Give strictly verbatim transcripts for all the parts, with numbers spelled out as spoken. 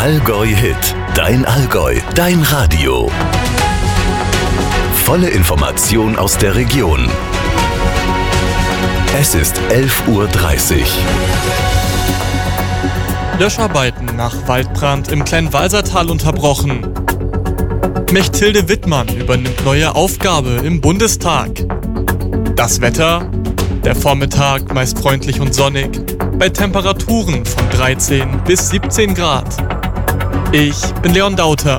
Allgäu-Hit, dein Allgäu, dein Radio. Volle Information aus der Region. Es ist elf Uhr dreißig. Löscharbeiten nach Waldbrand im Kleinwalsertal unterbrochen. Mechthilde Wittmann übernimmt neue Aufgabe im Bundestag. Das Wetter? Der Vormittag meist freundlich und sonnig, bei Temperaturen von dreizehn bis siebzehn Grad. Ich bin Leon Dauter.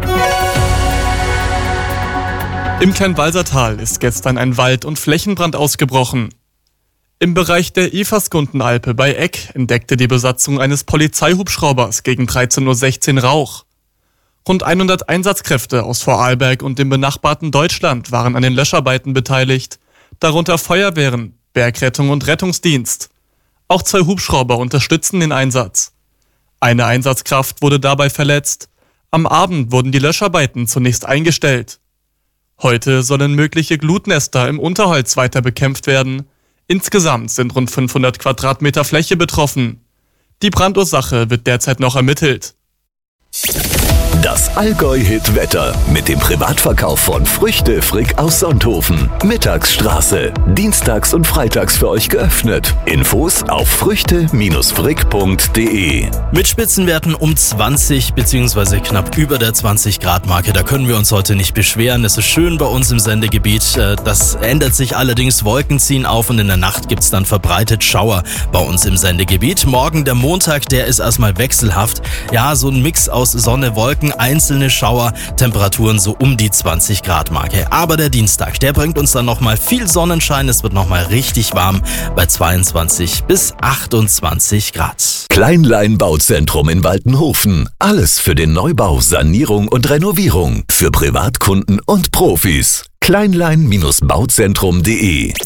Im Kleinwalsertal ist gestern ein Wald- und Flächenbrand ausgebrochen. Im Bereich der Eversgundenalpe bei Eck entdeckte die Besatzung eines Polizeihubschraubers gegen dreizehn Uhr sechzehn Rauch. Rund hundert Einsatzkräfte aus Vorarlberg und dem benachbarten Deutschland waren an den Löscharbeiten beteiligt, darunter Feuerwehren, Bergrettung und Rettungsdienst. Auch zwei Hubschrauber unterstützen den Einsatz. Eine Einsatzkraft wurde dabei verletzt. Am Abend wurden die Löscharbeiten zunächst eingestellt. Heute sollen mögliche Glutnester im Unterholz weiter bekämpft werden. Insgesamt sind rund fünfhundert Quadratmeter Fläche betroffen. Die Brandursache wird derzeit noch ermittelt. Das Allgäu-Hit-Wetter mit dem Privatverkauf von Früchte Frick aus Sonthofen. Mittagsstraße. Dienstags und freitags für euch geöffnet. Infos auf früchte frick punkt de. Mit Spitzenwerten um zwanzig bzw. knapp über der zwanzig Grad Marke. Da können wir uns heute nicht beschweren. Es ist schön bei uns im Sendegebiet. Das ändert sich allerdings. Wolken ziehen auf und in der Nacht gibt es dann verbreitet Schauer bei uns im Sendegebiet. Morgen der Montag, der ist erstmal wechselhaft. Ja, so ein Mix aus Sonne, Wolken, einzelne Schauer, Temperaturen so um die zwanzig Grad Marke. Aber der Dienstag, der bringt uns dann nochmal viel Sonnenschein. Es wird nochmal richtig warm bei zweiundzwanzig bis achtundzwanzig Grad. Kleinlein Bauzentrum in Waltenhofen. Alles für den Neubau, Sanierung und Renovierung. Für Privatkunden und Profis. kleinlein Bauzentrum punkt de.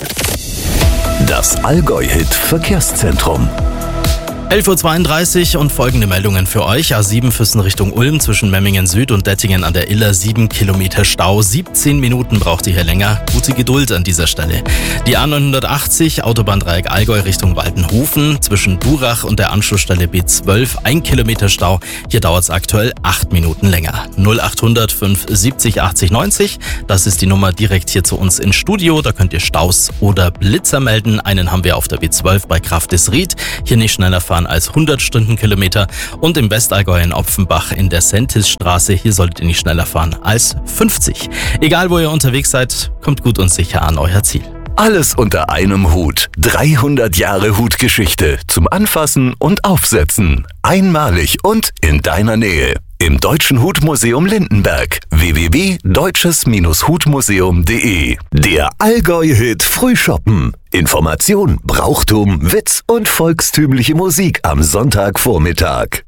Das Allgäu-Hit Verkehrszentrum. elf Uhr zweiunddreißig und folgende Meldungen für euch. A sieben Füssen Richtung Ulm zwischen Memmingen Süd und Dettingen an der Iller. sieben Kilometer Stau. siebzehn Minuten braucht ihr hier länger. Gute Geduld an dieser Stelle. Die A neunhundertachtzig Autobahndreieck Allgäu Richtung Waltenhofen zwischen Durach und der Anschlussstelle B zwölf. ein Kilometer Stau. Hier dauert es aktuell acht Minuten länger. null achthundert fünf siebzig achtzig neunzig. Das ist die Nummer direkt hier zu uns ins Studio. Da könnt ihr Staus oder Blitzer melden. Einen haben wir auf der B zwölf bei Kraftes-Ried. Hier nicht schneller fahren als hundert Stundenkilometer und im Westallgäu in Opfenbach in der Sentisstraße. Hier solltet ihr nicht schneller fahren als fünfzig. Egal wo ihr unterwegs seid, kommt gut und sicher an euer Ziel. Alles unter einem Hut. dreihundert Jahre Hutgeschichte zum Anfassen und Aufsetzen. Einmalig und in deiner Nähe. Im Deutschen Hutmuseum Lindenberg. w w w punkt deutsches hutmuseum punkt de. Der Allgäu-Hit Frühshoppen. Information, Brauchtum, Witz und volkstümliche Musik am Sonntagvormittag.